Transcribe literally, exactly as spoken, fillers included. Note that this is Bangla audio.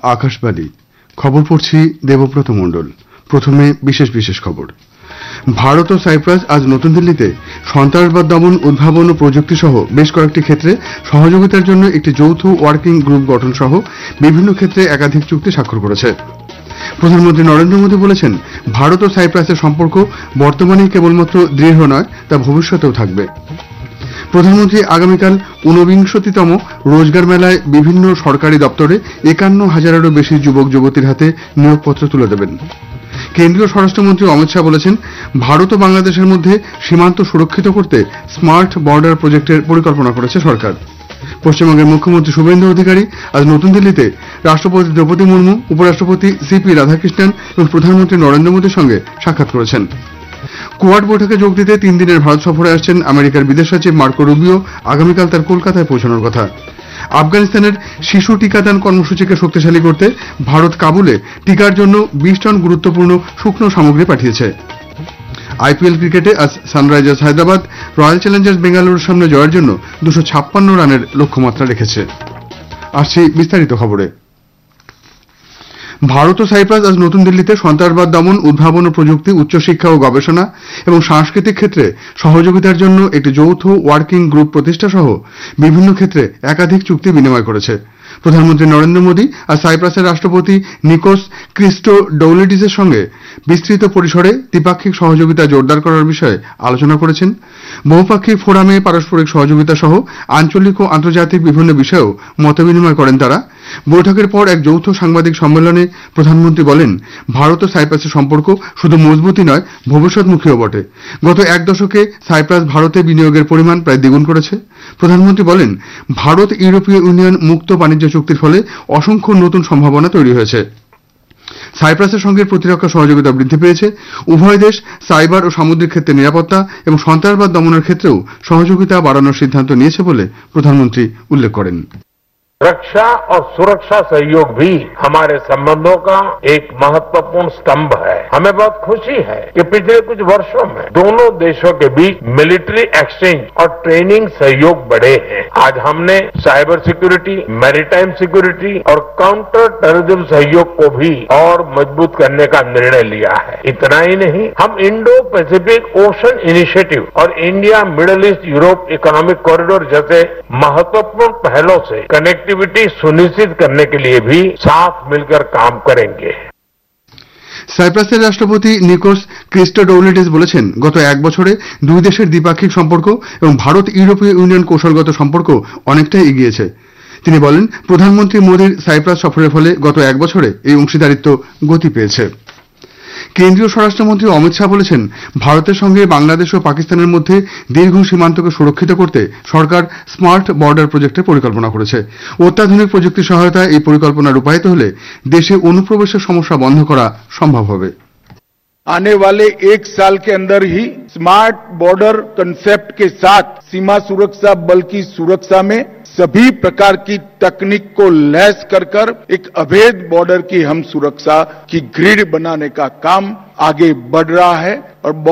আকাশবাণী খবর পড়ছি দেবব্রত মণ্ডল। প্রথমে বিশেষ বিশেষ খবর। ভারত ও সাইপ্রাস আজ নতুন দিল্লিতে সন্ত্রাসবাদ দমন, উদ্ভাবন ও প্রযুক্তি সহ বেশ কয়েকটি ক্ষেত্রে সহযোগিতার জন্য একটি যৌথ ওয়ার্কিং গ্রুপ গঠন সহ বিভিন্ন ক্ষেত্রে একাধিক চুক্তি স্বাক্ষর করেছে। প্রধানমন্ত্রী নরেন্দ্র মোদী বলেছেন, ভারত ও সাইপ্রাসের সম্পর্ক বর্তমানেই কেবলমাত্র দৃঢ় নয়, তা ভবিষ্যতেও থাকবে। প্রধানমন্ত্রী আগামীকাল ঊনবিংশতিতম রোজগার মেলায় বিভিন্ন সরকারি দপ্তরে একান্ন হাজারেরও বেশি যুবক যুবতীর হাতে নিয়োগপত্র তুলে দেবেন। কেন্দ্রীয় স্বরাষ্ট্রমন্ত্রী অমিত শাহ বলেছেন, ভারত ও বাংলাদেশের মধ্যে সীমান্ত সুরক্ষিত করতে স্মার্ট বর্ডার প্রজেক্টের পরিকল্পনা করেছে সরকার। পশ্চিমবঙ্গের মুখ্যমন্ত্রী শুভেন্দু অধিকারী আজ নতুন দিল্লিতে রাষ্ট্রপতি দ্রৌপদী মুর্মু, উপরাষ্ট্রপতি সিপি রাধাকৃষ্ণন এবং প্রধানমন্ত্রী নরেন্দ্র মোদীর সঙ্গে সাক্ষাৎ করেছেন। কোয়াড বৈঠকে যোগ দিতে তিন দিনের ভারত সফরে আসছেন আমেরিকার বিদেশ সচিব মার্কো রুবিও। আগামীকাল তার কলকাতায় পৌঁছানোর কথা। আফগানিস্তানের শিশু টিকাদান কর্মসূচিকে শক্তিশালী করতে ভারত কাবুলে টিকার জন্য বিশ টন গুরুত্বপূর্ণ শুকনো সামগ্রী পাঠিয়েছে। আইপিএল ক্রিকেটে আজ সানরাইজার্স হায়দ্রাবাদ রয়্যাল চ্যালেঞ্জার্স বেঙ্গালুরুর সামনে জয়ের জন্য দুশো ছাপ্পান্ন রানের লক্ষ্যমাত্রা রেখেছে। আসছে বিস্তারিত খবরে। ভারত ও সাইপ্রাস আজ নতুন দিল্লিতে সন্ত্রাসবাদ দমন, উদ্ভাবন ও প্রযুক্তি, উচ্চশিক্ষা ও গবেষণা এবং সাংস্কৃতিক ক্ষেত্রে সহযোগিতার জন্য একটি যৌথ ওয়ার্কিং গ্রুপ প্রতিষ্ঠা সহ বিভিন্ন ক্ষেত্রে একাধিক চুক্তি বিনিময় করেছে। প্রধানমন্ত্রী নরেন্দ্র মোদী আজ সাইপ্রাসের রাষ্ট্রপতি নিকোস ক্রিস্টোডৌলিডিসের সঙ্গে বিস্তৃত পরিসরে দ্বিপাক্ষিক সহযোগিতা জোরদার করার বিষয়ে আলোচনা করেছেন। বহুপাক্ষিক ফোরামে পারস্পরিক সহযোগিতা সহ আঞ্চলিক ও আন্তর্জাতিক বিভিন্ন বিষয়েও মতবিনিময় করেন তারা। বৈঠকের পর এক যৌথ সাংবাদিক সম্মেলনে প্রধানমন্ত্রী বলেন, ভারত ও সাইপ্রাসের সম্পর্ক শুধু মজবুতই নয়, ভবিষ্যৎমুখীও বটে। গত এক দশকে সাইপ্রাস ভারতে বিনিয়োগের পরিমাণ প্রায় দ্বিগুণ করেছে। প্রধানমন্ত্রী বলেন, ভারত ইউরোপীয় ইউনিয়ন মুক্ত বাণিজ্য চুক্তির ফলে অসংখ্য নতুন সম্ভাবনা তৈরি হয়েছে। সাইপ্রাসের সঙ্গে প্রতিরক্ষা সহযোগিতা বৃদ্ধি পেয়েছে। উভয় দেশ সাইবার ও সামুদ্রিক ক্ষেত্রে নিরাপত্তা এবং সন্ত্রাসবাদ দমনের ক্ষেত্রেও সহযোগিতা বাড়ানোর সিদ্ধান্ত নিয়েছে বলে প্রধানমন্ত্রী উল্লেখ করেন। रक्षा और सुरक्षा सहयोग भी हमारे संबंधों का एक महत्वपूर्ण स्तंभ है। हमें बहुत खुशी है कि पिछले कुछ वर्षों में दोनों देशों के बीच मिलिट्री एक्सचेंज और ट्रेनिंग सहयोग बढ़े हैं। आज हमने साइबर सिक्योरिटी, मैरीटाइम सिक्योरिटी और काउंटर टेररिज्म सहयोग को भी और मजबूत करने का निर्णय लिया है। इतना ही नहीं, हम इंडो पैसिफिक ओशन इनिशिएटिव और India middle east Europe economic corridor जैसे महत्वपूर्ण पहलों से कनेक्ट एक्टिविटी सुनिश्चित करने के लिए भी साथ मिलकर काम करेंगे। সাইপ্রাসের রাষ্ট্রপতি নিকোস ক্রিস্টোডৌলিডিস বলেছেন, গত এক বছরে দুই দেশের দ্বিপাক্ষিক সম্পর্ক এবং ভারত ইউরোপীয় ইউনিয়ন কৌশলগত সম্পর্ক অনেকটাই এগিয়েছে। তিনি বলেন, প্রধানমন্ত্রী মোদীর সাইপ্রাস সফরের ফলে গত এক বছরে এই অংশীদারিত্ব গতি পেয়েছে। কেন্দ্রীয় স্বরাষ্ট্রমন্ত্রী অমিত শাহ বলেছেন, ভারতের সঙ্গে বাংলাদেশ ও পাকিস্তানের মধ্যে দীর্ঘ সীমান্তকে সুরক্ষিত করতে সরকার স্মার্ট বর্ডার প্রজেক্টের পরিকল্পনা করেছে। অত্যাধুনিক প্রযুক্তি সহায়তায় এই পরিকল্পনা রূপায়িত হলে দেশে অনুপ্রবেশের সমস্যা বন্ধ করা সম্ভব হবে। आने वाले एक साल के अंदर ही स्मार्ट बॉर्डर कंसेप्ट के साथ सीमा सुरक्षा बल की सुरक्षा में सभी प्रकार की तकनीक को लैस कर कर एक अभेद बॉर्डर की हम सुरक्षा की ग्रिड बनाने का काम आगे बढ़ रहा है और